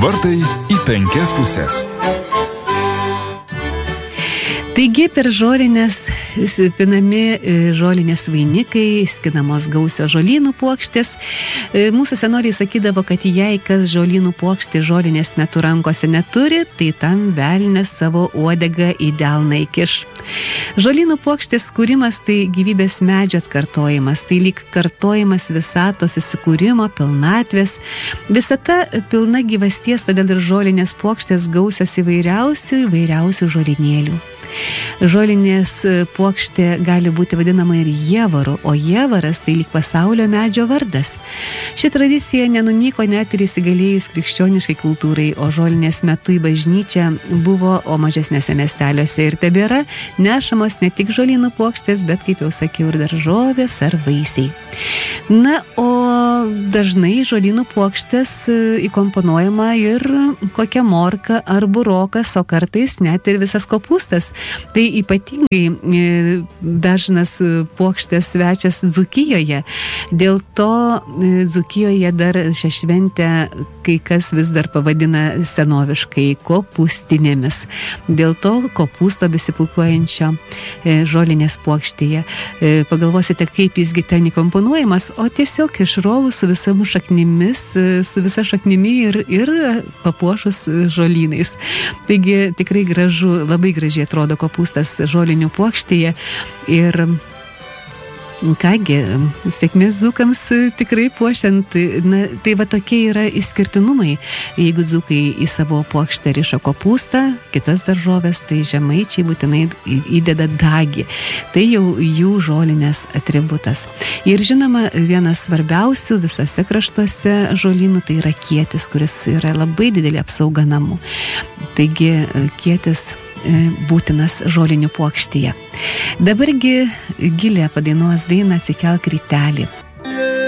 Vartai į 5 puses. Taigi per žolinės pinami žolinės vainikai, skinamos gausios žolynų puokštės. Mūsų senoliai sakydavo, kad jei kas žolynų puokštė žolinės metu rankose neturi, tai tam velnias savo uodegą į delną įkiš. Žolynų puokštės kūrimas tai gyvybės medžio atkartojimas, tai lyg kartojimas visatos įsikūrimo, pilnatvės. Visata pilna gyvasties, todėl ir žolinės puokštės gausios įvairiausių žolinėlių. Žolinės puokštė gali būti vadinama ir jievaru, o jievaras tai lyg pasaulio medžio vardas. Ši tradicija nenunyko net ir įsigalėjus krikščioniškai kultūrai, o žolinės metu į bažnyčią buvo, o mažesnėse miesteliuose ir tebėra, nešamos ne tik žolynų puokštės, bet, kaip jau sakiau, ir daržovės ar vaisiai. Na, o dažnai žolynų puokštės įkomponuojama ir kokia morka ar burokas, o kartais net ir visas kopūstas. Tai ypatingai dažnas puokštės svečias Dzūkijoje. Dėl to Dzūkijoje dar šią šventę kai kas vis dar pavadina senoviškai kopūstinėmis. Dėl to kopūsto besipukuojančio žolinės puokštėje. Pagalvosite, kaip jisgi ten įkomponuojamas, o tiesiog išrovus su visomis šaknimis, su visa šaknimi ir papuošus žolynais. Taigi tikrai gražu, labai gražiai atrodo kopūstas žolinių puokštėje ir kągi, sėkmės dzūkams tikrai puošiant. Na, tai va tokie yra išskirtinumai. Jeigu dzūkai į savo puokštę riša kopūstą, kitas daržovės, tai žemaičiai būtinai įdeda dagį. Tai jau jų žolinės atributas. Ir žinoma, vienas svarbiausių visose kraštuose žolynų tai yra kietis, kuris yra labai didelė apsauga namų. Taigi kietis būtinas žolinių puokštėje. Dabargi Gilė padainuos dainą Atsikelk rytelį.